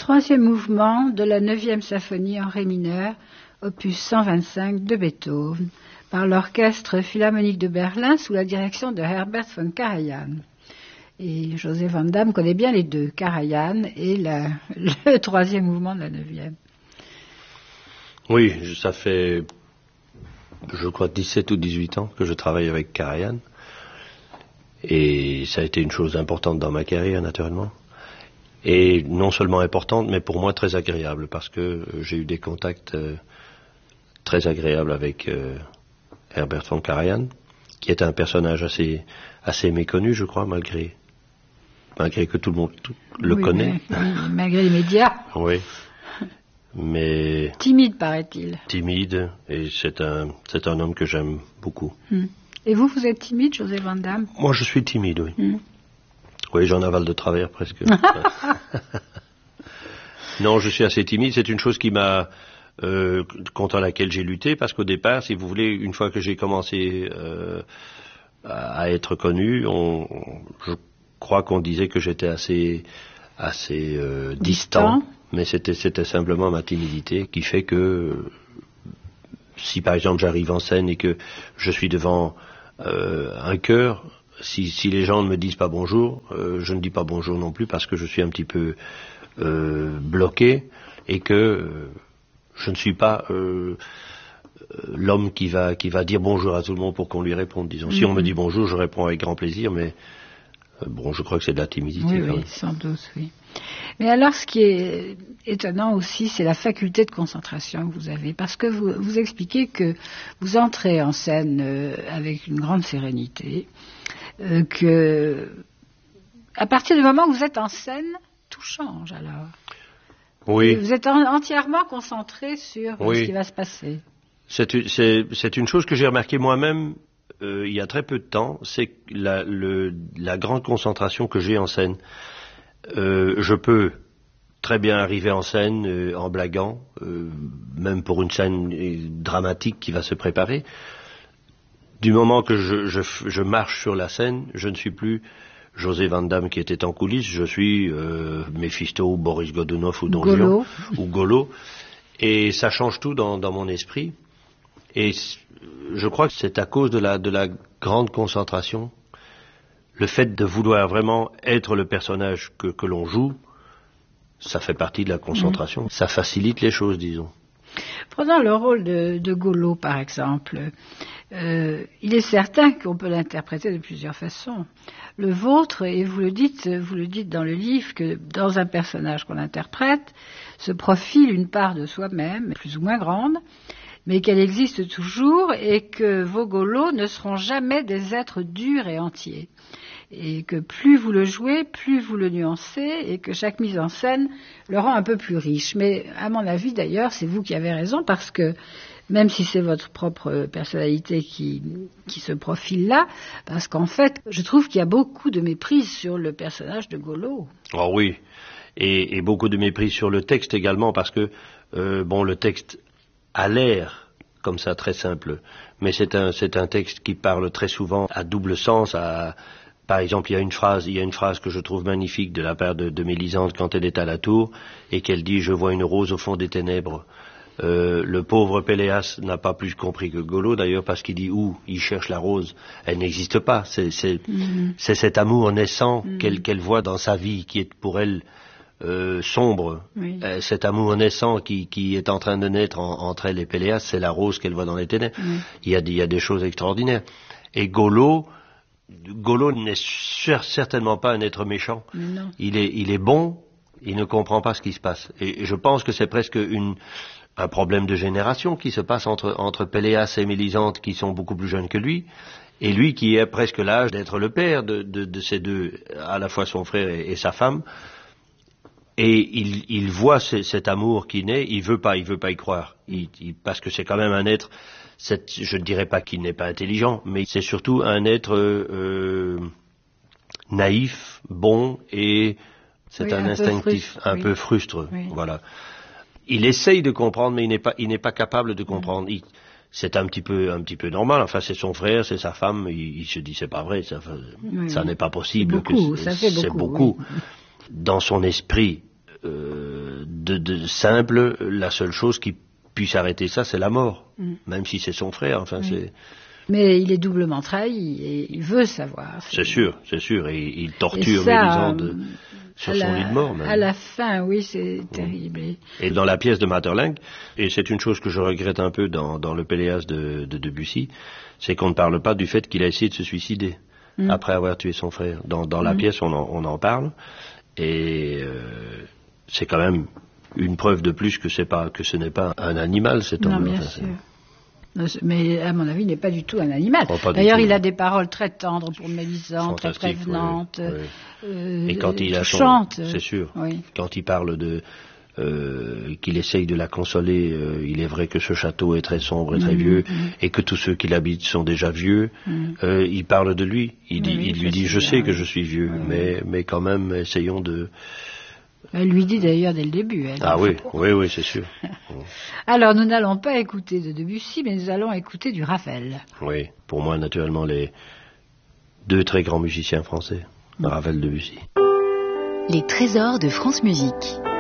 troisième mouvement de la 9e symphonie en ré mineur, opus 125 de Beethoven, par l'Orchestre Philharmonique de Berlin sous la direction de Herbert von Karajan. Et José Van Damme connaît bien les deux, Karajan et le troisième mouvement de la 9e. Oui, ça fait, je crois, 17 ou 18 ans que je travaille avec Karajan. Et ça a été une chose importante dans ma carrière, naturellement. Et non seulement importante, mais pour moi très agréable, parce que j'ai eu des contacts très agréables avec Herbert von Karajan, qui est un personnage assez méconnu, je crois, malgré que tout le monde le connaît. Malgré les médias. Oui. Mais timide, paraît-il. Timide, et c'est un homme que j'aime beaucoup. Et vous êtes timide, José Van Damme? Moi, je suis timide, oui. Oui, j'en avale de travers, presque. Non, je suis assez timide. C'est une chose qui m'a... contre laquelle j'ai lutté, parce qu'au départ, si vous voulez, une fois que j'ai commencé à être connu, je crois qu'on disait que j'étais assez distant. Mais c'était simplement ma timidité qui fait que si par exemple j'arrive en scène et que je suis devant un chœur, si les gens ne me disent pas bonjour, je ne dis pas bonjour non plus parce que je suis un petit peu bloqué et que je ne suis pas l'homme qui va dire bonjour à tout le monde pour qu'on lui réponde, disons. Si on me dit bonjour, je réponds avec grand plaisir, mais bon, je crois que c'est de la timidité. Oui, sans doute, oui. Mais alors, ce qui est étonnant aussi, c'est la faculté de concentration que vous avez, parce que vous expliquez que vous entrez en scène avec une grande sérénité, que à partir du moment où vous êtes en scène, tout change alors. Oui. Et vous êtes entièrement concentré sur ce qui va se passer. C'est une chose que j'ai remarquée moi-même il y a très peu de temps, c'est la grande concentration que j'ai en scène. Je peux très bien arriver en scène en blaguant, même pour une scène dramatique qui va se préparer. Du moment que je marche sur la scène, je ne suis plus José Van Damme qui était en coulisses, je suis Méphisto ou Boris Godunov ou Don Juan ou Golo. Et ça change tout dans mon esprit. Et je crois que c'est à cause de la grande concentration, le fait de vouloir vraiment être le personnage que l'on joue, ça fait partie de la concentration. Ça facilite les choses, disons. Prenons le rôle de Golo, par exemple. Il est certain qu'on peut l'interpréter de plusieurs façons. Le vôtre, et vous le dites dans le livre, que dans un personnage qu'on interprète, se profile une part de soi-même, plus ou moins grande, mais qu'elle existe toujours et que vos Golos ne seront jamais des êtres durs et entiers. Et que plus vous le jouez, plus vous le nuancez et que chaque mise en scène le rend un peu plus riche. Mais à mon avis d'ailleurs, c'est vous qui avez raison parce que même si c'est votre propre personnalité qui se profile là, parce qu'en fait, je trouve qu'il y a beaucoup de méprise sur le personnage de Golo. Oh oui, et beaucoup de méprise sur le texte également parce que, le texte a l'air comme ça très simple, mais c'est un texte qui parle très souvent à double sens. Par exemple, il y a une phrase que je trouve magnifique de la part de Mélisande quand elle est à la tour et qu'elle dit « Je vois une rose au fond des ténèbres ». Le pauvre Péléas n'a pas plus compris que Golo d'ailleurs parce qu'il dit où il cherche la rose, elle n'existe pas. C'est cet amour naissant qu'elle voit dans sa vie qui est pour elle sombre. Oui. Cet amour naissant qui est en train de naître entre elle et Péléas, c'est la rose qu'elle voit dans les ténèbres. Oui. Il y a des choses extraordinaires. Et Golo n'est certainement pas un être méchant. Il est bon, il ne comprend pas ce qui se passe. Et je pense que c'est presque un problème de génération qui se passe entre Péléas et Mélisande qui sont beaucoup plus jeunes que lui, et lui qui est presque l'âge d'être le père de ces deux, à la fois son frère et sa femme. Et il voit cet amour qui naît, il veut pas y croire, parce que c'est quand même un être, je ne dirais pas qu'il n'est pas intelligent, mais c'est surtout un être naïf, bon, et c'est un instinctif, un peu frustre, voilà. Il essaye de comprendre, mais il n'est pas capable de comprendre. C'est un petit peu normal. Enfin, c'est son frère, c'est sa femme. Il se dit c'est pas vrai, ça n'est pas possible. Ça fait beaucoup. Dans son esprit, de simple, la seule chose qui puisse arrêter ça, c'est la mort. Même si c'est son frère, enfin c'est... Mais il est doublement trahi et il veut savoir. C'est sûr, et il torture Mélisande sur son lit de mort. Même. À la fin, oui, c'est terrible. Et dans la pièce de Maeterlinck, et c'est une chose que je regrette un peu dans le Péléas de Debussy, c'est qu'on ne parle pas du fait qu'il a essayé de se suicider après avoir tué son frère. Dans la pièce, on en parle, et c'est quand même une preuve de plus que ce n'est pas un animal, cet homme. Non, bien sûr. Mais à mon avis, il n'est pas du tout un animal. D'ailleurs, il a des paroles très tendres pour Mélisande, très prévenantes. Et quand il chante, c'est sûr. Quand il parle qu'il essaye de la consoler, il est vrai que ce château est très sombre et très vieux, et que tous ceux qui l'habitent sont déjà vieux. Il parle de lui. Il lui dit, je sais que je suis vieux, mais quand même, essayons de... Elle lui dit d'ailleurs dès le début. Oui, c'est sûr. Alors, nous n'allons pas écouter de Debussy, mais nous allons écouter du Ravel. Oui, pour moi, naturellement, les deux très grands musiciens français, Ravel, Debussy. Les trésors de France Musique.